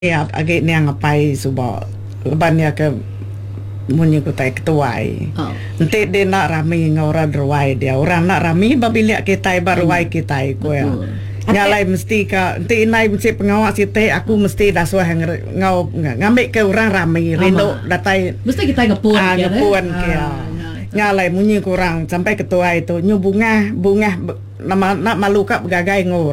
Ya, agak ni ngapai subak lebannya ke munyi ku tai ketuai. Nanti dia nak rami ngora derwai dia. Orang nak rami babili kita barwai kita ku ya. Nyalai mesti ka nanti inai mesti pengawas kita aku mesti dah suah ngau ngambil ke orang rami rindo datai mesti kita ngepun ngepun kia. Nyalai munyi kurang sampai ketua itu nyu bunga nama nak malu kak begagai ngor.